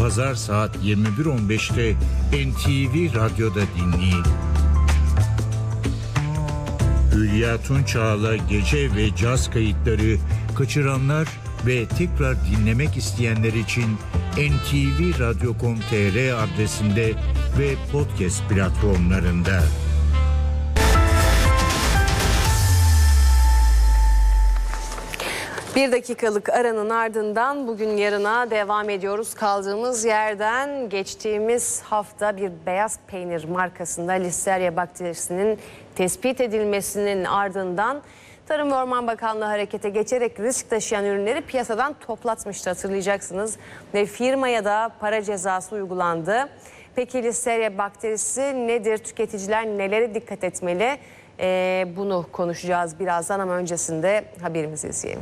Pazar saat 21.15'te NTV Radyo'da dinleyin. Hülya Tunçağ'la gece ve caz kayıtları kaçıranlar ve tekrar dinlemek isteyenler için ntvradio.com.tr adresinde ve podcast platformlarında. Bir dakikalık aranın ardından bugün yarına devam ediyoruz. Kaldığımız yerden geçtiğimiz hafta bir beyaz peynir markasında Listeria bakterisinin tespit edilmesinin ardından Tarım ve Orman Bakanlığı harekete geçerek risk taşıyan ürünleri piyasadan toplatmıştı, hatırlayacaksınız. Ve firmaya da para cezası uygulandı. Peki Listeria bakterisi nedir? Tüketiciler nelere dikkat etmeli? Bunu konuşacağız birazdan ama öncesinde haberimizi izleyelim.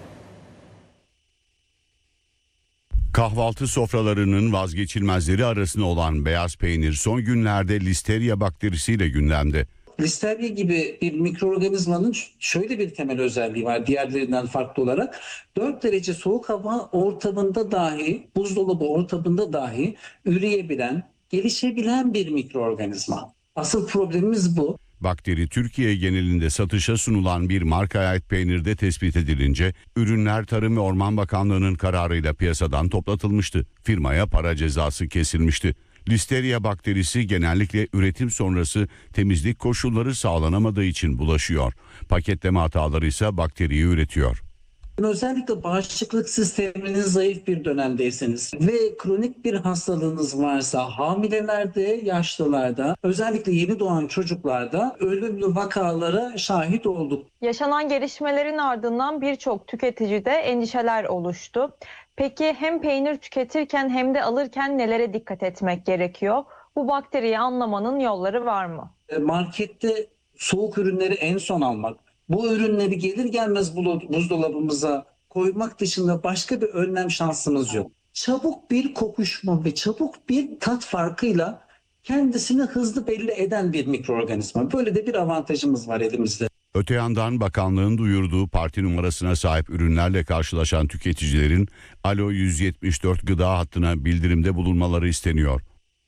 Kahvaltı sofralarının vazgeçilmezleri arasında olan beyaz peynir son günlerde Listeria bakterisiyle gündemde. Listeria gibi bir mikroorganizmanın şöyle bir temel özelliği var diğerlerinden farklı olarak. 4 derece soğuk hava ortamında dahi, buzdolabı ortamında dahi üreyebilen, gelişebilen bir mikroorganizma. Asıl problemimiz bu. Bakteri Türkiye genelinde satışa sunulan bir markaya ait peynirde tespit edilince ürünler Tarım ve Orman Bakanlığı'nın kararıyla piyasadan toplatılmıştı. Firmaya para cezası kesilmişti. Listeria bakterisi genellikle üretim sonrası temizlik koşulları sağlanamadığı için bulaşıyor. Paketleme hataları ise bakteriyi üretiyor. Özellikle bağışıklık sisteminiz zayıf bir dönemdeyseniz ve kronik bir hastalığınız varsa hamilelerde, yaşlılarda, özellikle yeni doğan çocuklarda ölümlü vakalara şahit olduk. Yaşanan gelişmelerin ardından birçok tüketicide endişeler oluştu. Peki hem peynir tüketirken hem de alırken nelere dikkat etmek gerekiyor? Bu bakteriyi anlamanın yolları var mı? Markette soğuk ürünleri en son almak, bu ürünleri gelir gelmez buzdolabımıza koymak dışında başka bir önlem şansımız yok. Çabuk bir kokuşma ve çabuk bir tat farkıyla kendisini hızlı belli eden bir mikroorganizma. Böyle de bir avantajımız var elimizde. Öte yandan bakanlığın duyurduğu parti numarasına sahip ürünlerle karşılaşan tüketicilerin Alo 174 gıda hattına bildirimde bulunmaları isteniyor.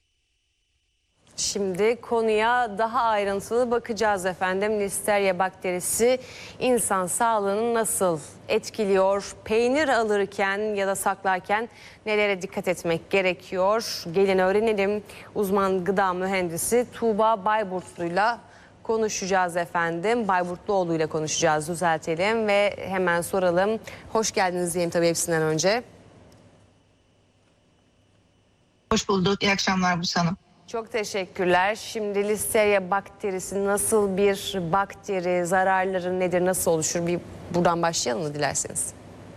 Şimdi konuya daha ayrıntılı bakacağız efendim. Listeria bakterisi insan sağlığını nasıl etkiliyor? Peynir alırken ya da saklarken nelere dikkat etmek gerekiyor? Gelin öğrenelim. Uzman gıda mühendisi Tuğba Bayburtlu'yla konuşacağız efendim. Bayburtluoğlu'yla konuşacağız, düzeltelim ve hemen soralım. Hoş geldiniz diyeyim tabii hepsinden önce. Hoş bulduk. İyi akşamlar Buse Hanım. Çok teşekkürler. Şimdi Listeria bakterisi nasıl bir bakteri, zararları nedir, nasıl oluşur? Bir buradan başlayalım mı dilerseniz?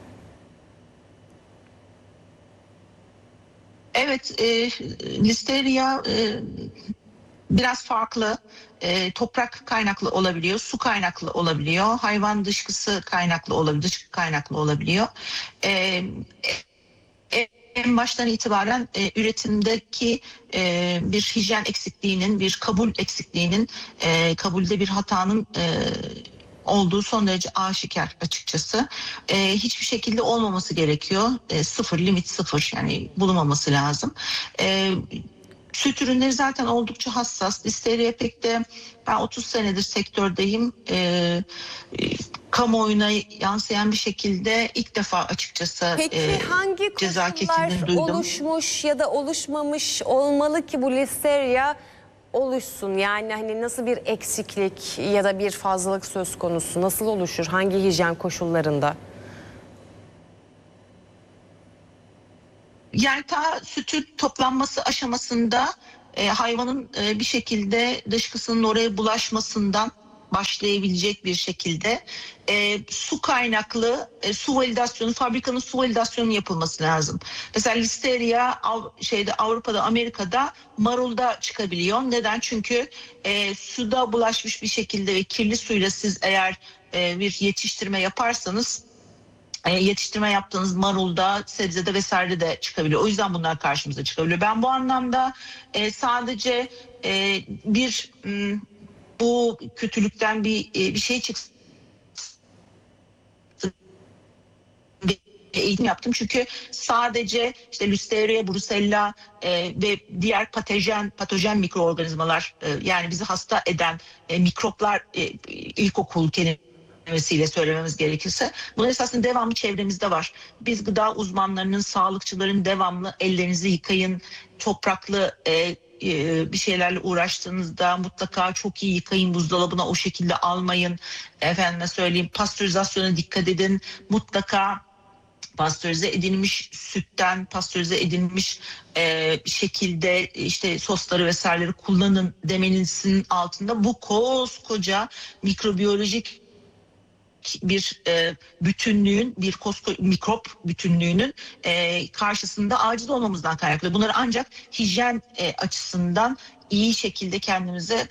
Evet, Listeria biraz farklı. Toprak kaynaklı olabiliyor, su kaynaklı olabiliyor, hayvan dışkısı kaynaklı olabiliyor, dışkı kaynaklı olabiliyor. En baştan itibaren üretimdeki bir hijyen eksikliğinin, bir kabul eksikliğinin, kabulde bir hatanın olduğu son derece aşikar açıkçası. Hiçbir şekilde olmaması gerekiyor. Sıfır, limit sıfır, yani bulunmaması lazım. Süt ürünleri zaten oldukça hassas. Listeria pek de, ben 30 senedir sektördeyim. Kamuoyuna yansıyan bir şekilde ilk defa açıkçası Peki hangi koşullar oluşmuş ya da oluşmamış olmalı ki bu Listeria oluşsun? Yani hani nasıl bir eksiklik ya da bir fazlalık söz konusu, nasıl oluşur, hangi hijyen koşullarında? Yani ta sütün toplanması aşamasında hayvanın bir şekilde dışkısının oraya bulaşmasından başlayabilecek bir şekilde su kaynaklı su validasyonu, fabrikanın su validasyonu yapılması lazım. Mesela Listeria Avrupa'da, Amerika'da marulda çıkabiliyor. Neden? Çünkü suda bulaşmış bir şekilde ve kirli suyla siz eğer bir yetiştirme yaparsanız yetiştirme yaptığınız marulda, sebzede vesaire de çıkabiliyor. O yüzden bunlar karşımıza çıkabiliyor. Ben bu anlamda sadece bu kötülükten bir şey çıksın eğitim yaptım. Çünkü sadece işte Listeria, Brucella ve diğer patojen mikroorganizmalar yani bizi hasta eden mikroplar ilkokul kelimesiyle söylememiz gerekirse bunun esasında devamlı çevremizde var. Biz gıda uzmanlarının, sağlıkçıların devamlı ellerinizi yıkayın, topraklı bir şeylerle uğraştığınızda mutlaka çok iyi yıkayın, buzdolabına o şekilde almayın. Efendime söyleyeyim, pastörizasyona dikkat edin. Mutlaka pastörize edilmiş sütten, pastörize edilmiş şekilde işte sosları vesaireleri kullanın demenizin altında bu koskoca mikrobiyolojik bir bütünlüğün, bir mikrop bütünlüğünün karşısında aciz olmamızdan kaynaklı. Bunları ancak hijyen açısından iyi şekilde kendimize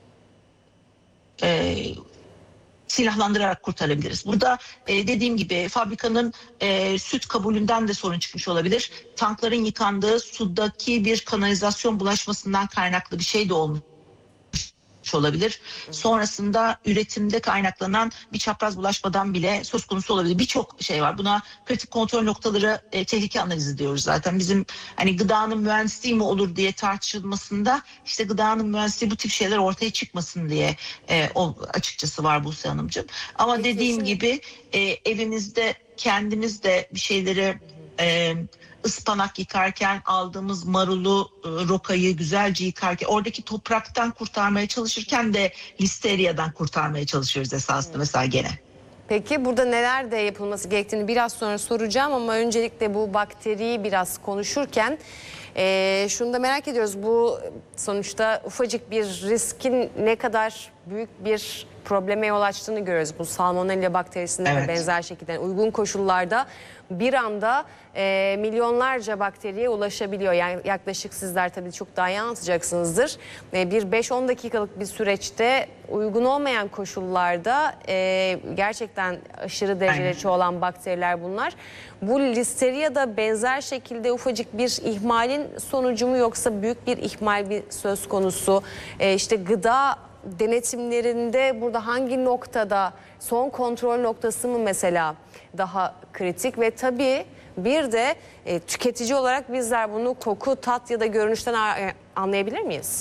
silahlandırarak kurtarabiliriz. Burada dediğim gibi fabrikanın süt kabulünden de sorun çıkmış olabilir. Tankların yıkandığı sudaki bir kanalizasyon bulaşmasından kaynaklı bir şey de olmuş olabilir. Sonrasında üretimde kaynaklanan bir çapraz bulaşmadan bile söz konusu olabilir. Birçok şey var. Buna kritik kontrol noktaları tehlike analizi diyoruz zaten. Bizim hani gıdanın mühendisliği mi olur diye tartışılmasında işte gıdanın mühendisliği bu tip şeyler ortaya çıkmasın diye o açıkçası var Buse Hanımcığım. Ama dediğim gibi evimizde kendimiz de bir şeyleri ıspanak yıkarken aldığımız marulu, rokayı güzelce yıkarken oradaki topraktan kurtarmaya çalışırken de listeriyadan kurtarmaya çalışıyoruz esasında mesela gene. Peki burada neler de yapılması gerektiğini biraz sonra soracağım ama öncelikle bu bakteriyi biraz konuşurken şunu da merak ediyoruz. Bu sonuçta ufacık bir riskin ne kadar büyük bir probleme yol açtığını görüyoruz. Bu salmonella bakterisinde de benzer şekilde uygun koşullarda bir anda milyonlarca bakteriye ulaşabiliyor. Yani yaklaşık sizler tabii çok daha iyi anlatacaksınızdır. Bir 5-10 dakikalık bir süreçte uygun olmayan koşullarda gerçekten aşırı derecede çoğalan bakteriler bunlar. Bu Listeria'da benzer şekilde ufacık bir ihmalin sonucu mu yoksa büyük bir ihmal bir söz konusu? İşte gıda denetimlerinde burada hangi noktada son kontrol noktası mı mesela daha kritik ve tabii bir de tüketici olarak bizler bunu koku, tat ya da görünüşten anlayabilir miyiz?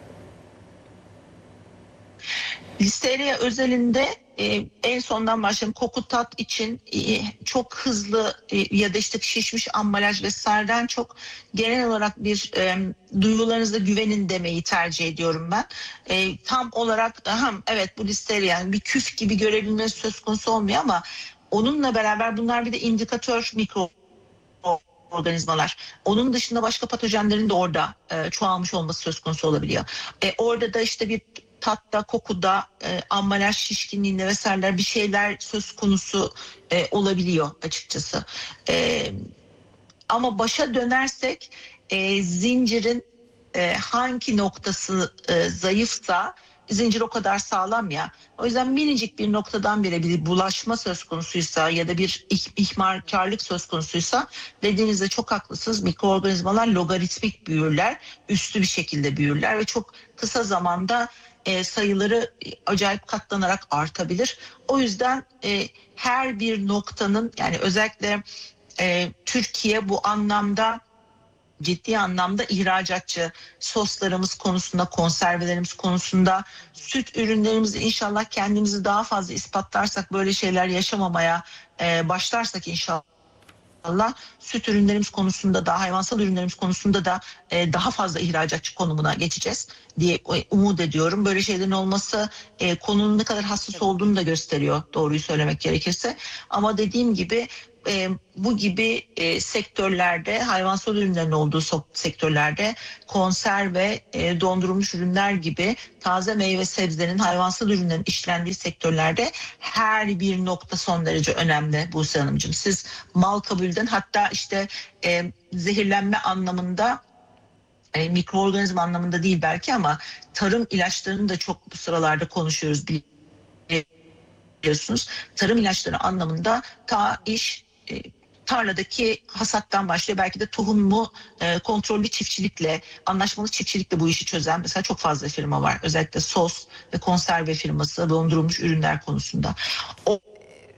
Listeria özelinde en sondan başlayalım. Koku tat için çok hızlı ya da işte şişmiş ambalaj vesaireden çok genel olarak bir duygularınıza güvenin demeyi tercih ediyorum ben. Tam olarak evet bu Listeria yani bir küf gibi görebilmesi söz konusu olmuyor ama onunla beraber bunlar bir de indikatör mikroorganizmalar. Onun dışında başka patojenlerin de orada çoğalmış olması söz konusu olabiliyor. Orada da işte bir tatta, kokuda, ambalaj şişkinliğinde vesaireler bir şeyler söz konusu olabiliyor açıkçası. Ama başa dönersek zincirin hangi noktası zayıfsa zincir o kadar sağlam ya. O yüzden minicik bir noktadan bile bir bulaşma söz konusuysa ya da bir ihmalkarlık söz konusuysa dediğinizde çok haklısınız. Mikroorganizmalar logaritmik büyürler, üstü bir şekilde büyürler ve çok kısa zamanda sayıları acayip katlanarak artabilir. O yüzden her bir noktanın yani özellikle Türkiye bu anlamda ciddi anlamda ihracatçı, soslarımız konusunda, konservelerimiz konusunda, süt ürünlerimizi inşallah kendimizi daha fazla ispatlarsak, böyle şeyler yaşamamaya başlarsak inşallah süt ürünlerimiz konusunda da, hayvansal ürünlerimiz konusunda da daha fazla ihracatçı konumuna geçeceğiz diye umut ediyorum. Böyle şeylerin olması konunun ne kadar hassas olduğunu da gösteriyor, doğruyu söylemek gerekirse. Ama dediğim gibi bu gibi sektörlerde, hayvansal ürünlerin olduğu sektörlerde konserve, dondurulmuş ürünler gibi taze meyve sebzenin, hayvansal ürünlerin işlendiği sektörlerde her bir nokta son derece önemli Buse Hanımcığım. Siz mal kabulden hatta işte zehirlenme anlamında, mikroorganizma anlamında değil belki ama tarım ilaçlarını da çok bu sıralarda konuşuyoruz biliyorsunuz. Tarım ilaçları anlamında ta iş tarladaki hasattan başlıyor. Belki de tohumu kontrollü çiftçilikle, anlaşmalı çiftçilikle bu işi çözen mesela çok fazla firma var. Özellikle sos ve konserve firması, dondurulmuş ürünler konusunda.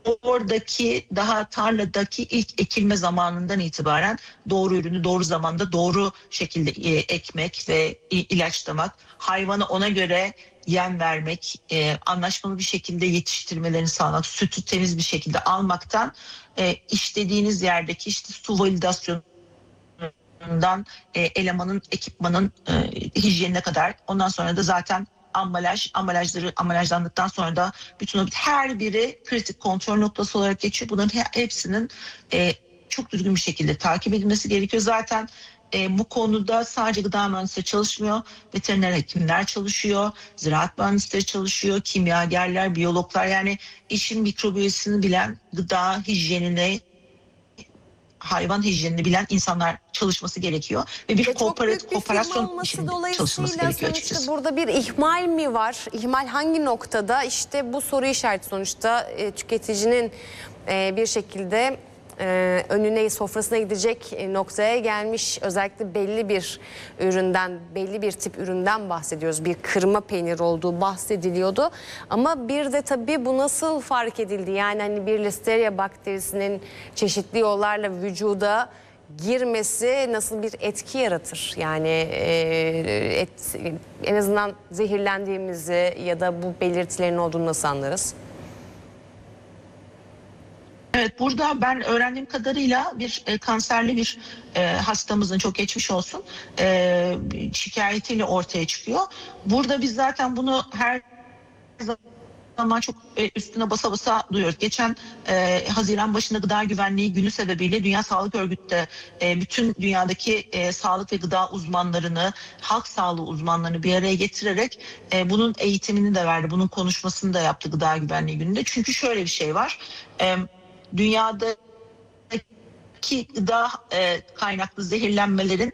oradaki daha tarladaki ilk ekilme zamanından itibaren doğru ürünü doğru zamanda doğru şekilde ekmek ve ilaçlamak, hayvanı ona göre yem vermek, anlaşmalı bir şekilde yetiştirmelerini sağlamak, sütü temiz bir şekilde almaktan işlediğiniz yerdeki işte su validasyonundan elemanın, ekipmanın hijyenine kadar, ondan sonra da zaten ambalajlandıktan sonra da bütün o her biri kritik kontrol noktası olarak geçiyor. Bunların hepsinin çok düzgün bir şekilde takip edilmesi gerekiyor. Zaten bu konuda sadece gıda mühendisleri çalışmıyor, veteriner hekimler çalışıyor, ziraat mühendisleri çalışıyor, kimyagerler, biyologlar, yani işin mikrobiyolojisini bilen, gıda hijyenini, hayvan hijyenini bilen insanlar çalışması gerekiyor ve bir Çok büyük bir firma kooperasyon olması içinde çalışması dolayısıyla gerekiyor sonuçta açıkçası. burada bir ihmal mi var? İhmal hangi noktada? İşte bu soru işareti sonuçta tüketicinin bir şekilde önüne, sofrasına gidecek noktaya gelmiş. Özellikle belli bir üründen, belli bir tip üründen bahsediyoruz. Bir kırma peynir olduğu bahsediliyordu. Ama bir de tabii bu nasıl fark edildi? Yani hani bir Listeria bakterisinin çeşitli yollarla vücuda girmesi nasıl bir etki yaratır? Yani en azından zehirlendiğimizi ya da bu belirtilerin olduğunu nasıl anlarız? Evet, burada ben öğrendiğim kadarıyla bir kanserli bir hastamızın, çok geçmiş olsun, şikayetiyle ortaya çıkıyor. Burada biz zaten bunu her zaman çok üstüne basa basa duyuyoruz. Geçen Haziran başında Gıda Güvenliği Günü sebebiyle Dünya Sağlık Örgütü de bütün dünyadaki sağlık ve gıda uzmanlarını, halk sağlığı uzmanlarını bir araya getirerek bunun eğitimini de verdi. Bunun konuşmasını da yaptı Gıda Güvenliği Günü'nde. Çünkü şöyle bir şey var. Dünyadaki gıda kaynaklı zehirlenmelerin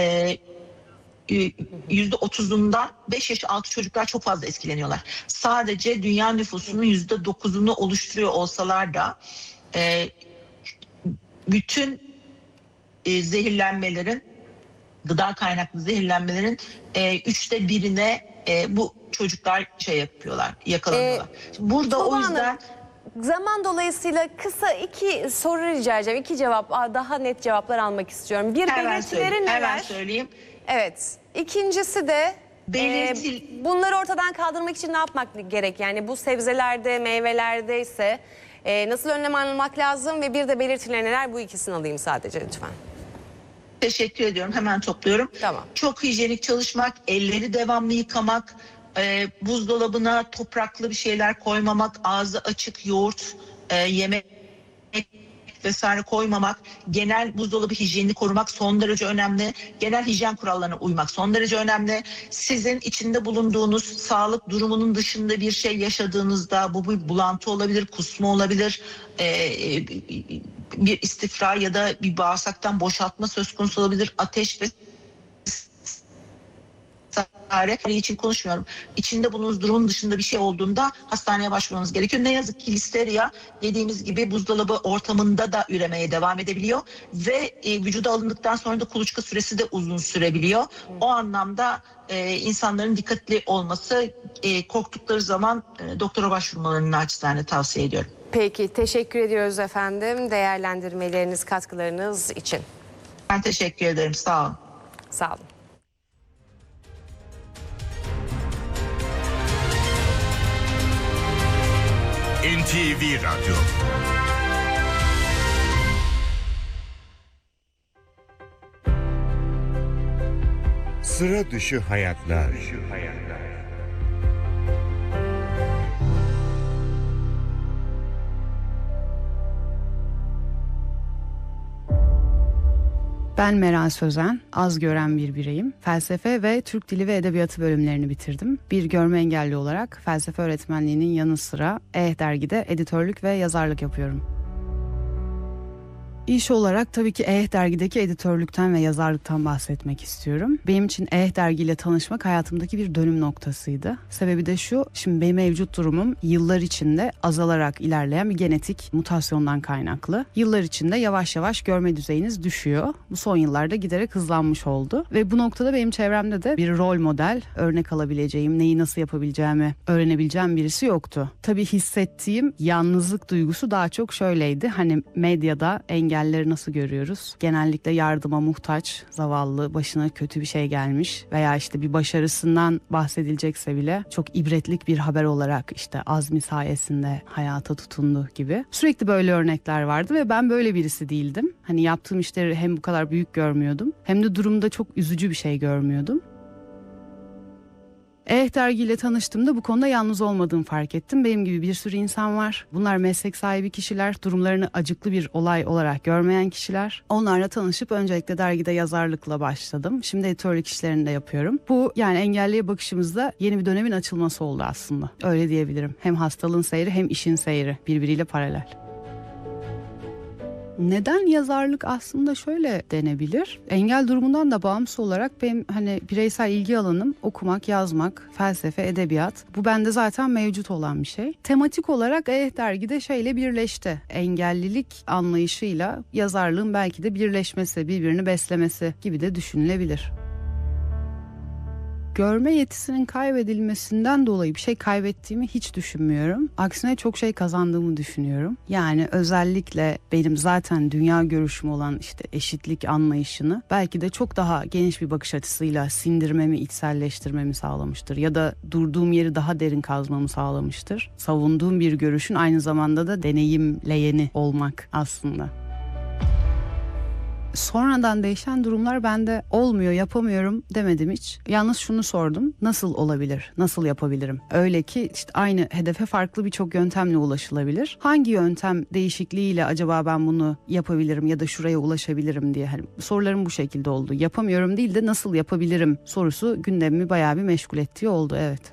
%30'undan 5 yaş altı çocuklar çok fazla etkileniyorlar. Sadece dünya nüfusunun %9'unu oluşturuyor olsalar da bütün zehirlenmelerin, gıda kaynaklı zehirlenmelerin 1/3'ine bu çocuklar yakalanıyorlar. Burada o yüzden zaman dolayısıyla kısa 2 soru rica edeceğim. 2 cevap, daha net cevaplar almak istiyorum. Bir, belirtileri neler? Hemen söyleyeyim. Evet. İkincisi de bunları ortadan kaldırmak için ne yapmak gerek? Yani bu sebzelerde, meyvelerde ise nasıl önlem almak lazım ve bir de belirtileri neler? Bu ikisini alayım sadece lütfen. Teşekkür ediyorum. Hemen topluyorum. Tamam. Çok hijyenik çalışmak, elleri devamlı yıkamak, buzdolabına topraklı bir şeyler koymamak, ağzı açık yoğurt, yemek vesaire koymamak, genel buzdolabı hijyenini korumak son derece önemli. Genel hijyen kurallarına uymak son derece önemli. Sizin içinde bulunduğunuz sağlık durumunun dışında bir şey yaşadığınızda, bu bir bulantı olabilir, kusma olabilir, bir istifra ya da bir bağırsaktan boşaltma söz konusu olabilir, ateş ve için konuşmuyorum. İçinde bulunduğunuz durumun dışında bir şey olduğunda hastaneye başvurmanız gerekiyor. Ne yazık ki Listeria dediğimiz gibi buzdolabı ortamında da üremeye devam edebiliyor ve vücuda alındıktan sonra da kuluçka süresi de uzun sürebiliyor. O anlamda insanların dikkatli olması, korktukları zaman doktora başvurmalarını naçizane tavsiye ediyorum. Peki, teşekkür ediyoruz efendim değerlendirmeleriniz, katkılarınız için. Ben teşekkür ederim. Sağ olun. Sağ olun. NTV Radyo. Sıra dışı hayatlar. Ben Meral Sözen, az gören bir bireyim. Felsefe ve Türk Dili ve Edebiyatı bölümlerini bitirdim. Bir görme engelli olarak felsefe öğretmenliğinin yanı sıra dergide editörlük ve yazarlık yapıyorum. İş olarak tabii ki dergideki editörlükten ve yazarlıktan bahsetmek istiyorum. Benim için dergiyle tanışmak hayatımdaki bir dönüm noktasıydı. Sebebi de şu, şimdi benim mevcut durumum yıllar içinde azalarak ilerleyen bir genetik mutasyondan kaynaklı. Yıllar içinde yavaş yavaş görme düzeyiniz düşüyor. Bu son yıllarda giderek hızlanmış oldu. Ve bu noktada benim çevremde de bir rol model, örnek alabileceğim, neyi nasıl yapabileceğimi öğrenebileceğim birisi yoktu. Tabii hissettiğim yalnızlık duygusu daha çok şöyleydi. Hani medyada engelleri nasıl görüyoruz? Genellikle yardıma muhtaç, zavallı, başına kötü bir şey gelmiş veya işte bir başarısından bahsedilecekse bile çok ibretlik bir haber olarak işte azmi sayesinde hayata tutundu gibi. Sürekli böyle örnekler vardı ve ben böyle birisi değildim. Hani yaptığım işleri hem bu kadar büyük görmüyordum hem de durumda çok üzücü bir şey görmüyordum. Dergiyle tanıştığımda bu konuda yalnız olmadığımı fark ettim. Benim gibi bir sürü insan var. Bunlar meslek sahibi kişiler, durumlarını acıklı bir olay olarak görmeyen kişiler. Onlarla tanışıp öncelikle dergide yazarlıkla başladım. Şimdi editörlük işlerini de yapıyorum. Bu yani engelliye bakışımızda yeni bir dönemin açılması oldu aslında. Öyle diyebilirim. Hem hastalığın seyri hem işin seyri birbiriyle paralel. Neden yazarlık aslında şöyle denebilir. Engel durumundan da bağımsız olarak benim hani bireysel ilgi alanım okumak, yazmak, felsefe, edebiyat. Bu bende zaten mevcut olan bir şey. Tematik olarak dergide şeyle birleşti. Engellilik anlayışıyla yazarlığın belki de birleşmesi, birbirini beslemesi gibi de düşünülebilir. Görme yetisinin kaybedilmesinden dolayı bir şey kaybettiğimi hiç düşünmüyorum. Aksine çok şey kazandığımı düşünüyorum. Yani özellikle benim zaten dünya görüşüm olan işte eşitlik anlayışını belki de çok daha geniş bir bakış açısıyla sindirmemi, içselleştirmemi sağlamıştır. Ya da durduğum yeri daha derin kazmamı sağlamıştır. Savunduğum bir görüşün aynı zamanda da deneyimleyeni olmak aslında. Sonradan değişen durumlar bende olmuyor, yapamıyorum demedim hiç. Yalnız şunu sordum, nasıl olabilir, nasıl yapabilirim? Öyle ki işte aynı hedefe farklı birçok yöntemle ulaşılabilir. Hangi yöntem değişikliğiyle acaba ben bunu yapabilirim ya da şuraya ulaşabilirim diye hani sorularım bu şekilde oldu. Yapamıyorum değil de nasıl yapabilirim sorusu gündemimi bayağı bir meşgul ettiği oldu, evet.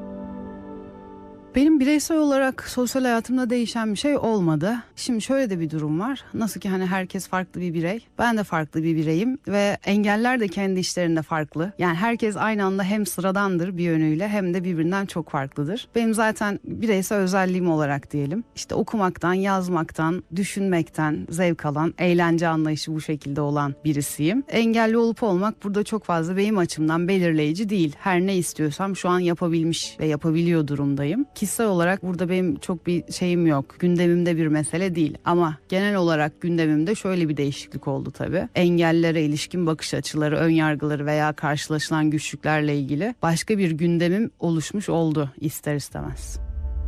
Benim bireysel olarak sosyal hayatımda değişen bir şey olmadı. Şimdi şöyle de bir durum var. Nasıl ki hani herkes farklı bir birey. Ben de farklı bir bireyim ve engeller de kendi işlerinde farklı. Yani herkes aynı anda hem sıradandır bir yönüyle hem de birbirinden çok farklıdır. Benim zaten bireysel özelliğim olarak diyelim. İşte okumaktan, yazmaktan, düşünmekten zevk alan, eğlence anlayışı bu şekilde olan birisiyim. Engelli olup olmak burada çok fazla benim açımdan belirleyici değil. Her ne istiyorsam şu an yapabilmiş ve yapabiliyor durumdayım. Kişisel olarak burada benim çok bir şeyim yok. Gündemimde bir mesele değil. Ama genel olarak gündemimde şöyle bir değişiklik oldu tabii. Engellilere ilişkin bakış açıları, önyargıları veya karşılaşılan güçlüklerle ilgili başka bir gündemim oluşmuş oldu ister istemez.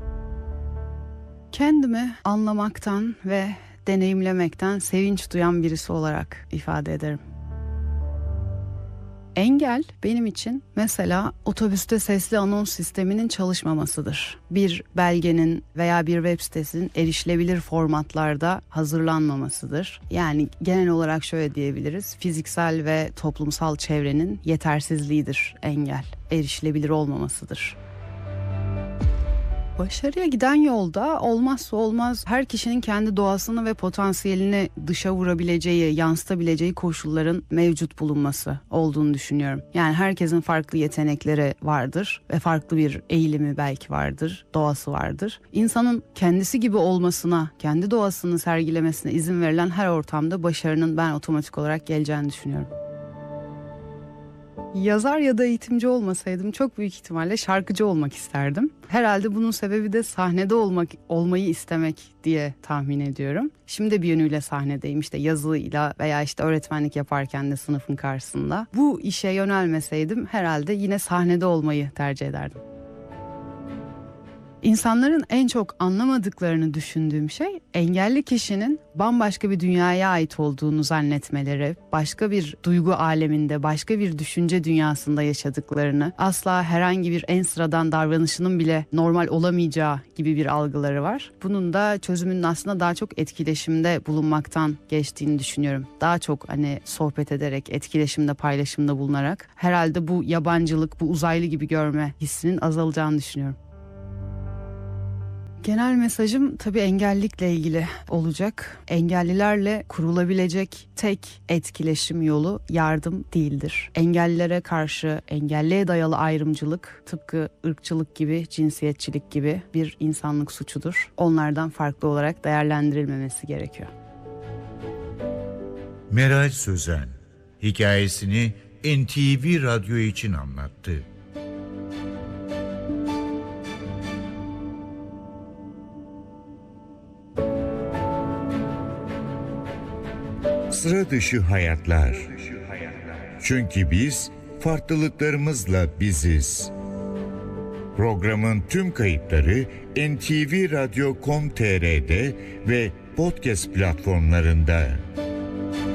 Kendimi anlamaktan ve deneyimlemekten sevinç duyan birisi olarak ifade ederim. Engel benim için mesela otobüste sesli anons sisteminin çalışmamasıdır. Bir belgenin veya bir web sitesinin erişilebilir formatlarda hazırlanmamasıdır. Yani genel olarak şöyle diyebiliriz. Fiziksel ve toplumsal çevrenin yetersizliğidir engel. Erişilebilir olmamasıdır. Başarıya giden yolda olmazsa olmaz her kişinin kendi doğasını ve potansiyelini dışa vurabileceği, yansıtabileceği koşulların mevcut bulunması olduğunu düşünüyorum. Yani herkesin farklı yetenekleri vardır ve farklı bir eğilimi belki vardır, doğası vardır. İnsanın kendisi gibi olmasına, kendi doğasını sergilemesine izin verilen her ortamda başarının ben otomatik olarak geleceğini düşünüyorum. Yazar ya da eğitimci olmasaydım çok büyük ihtimalle şarkıcı olmak isterdim. Herhalde bunun sebebi de sahnede olmayı istemek diye tahmin ediyorum. Şimdi de bir yönüyle sahnedeyim işte yazıyla veya işte öğretmenlik yaparken de sınıfın karşısında. Bu işe yönelmeseydim herhalde yine sahnede olmayı tercih ederdim. İnsanların en çok anlamadıklarını düşündüğüm şey engelli kişinin bambaşka bir dünyaya ait olduğunu zannetmeleri, başka bir duygu aleminde, başka bir düşünce dünyasında yaşadıklarını, asla herhangi bir en sıradan davranışının bile normal olamayacağı gibi bir algıları var. Bunun da çözümünün aslında daha çok etkileşimde bulunmaktan geçtiğini düşünüyorum. Daha çok hani sohbet ederek, etkileşimde, paylaşımda bulunarak herhalde bu yabancılık, bu uzaylı gibi görme hissinin azalacağını düşünüyorum. Genel mesajım tabii engellilikle ilgili olacak. Engellilerle kurulabilecek tek etkileşim yolu yardım değildir. Engellilere karşı engelliye dayalı ayrımcılık tıpkı ırkçılık gibi, cinsiyetçilik gibi bir insanlık suçudur. Onlardan farklı olarak değerlendirilmemesi gerekiyor. Meral Sözen hikayesini NTV Radyo için anlattı. Sıra dışı hayatlar. Çünkü biz farklılıklarımızla biziz. Programın tüm kayıtları NTV Radyo.com.tr'de ve podcast platformlarında.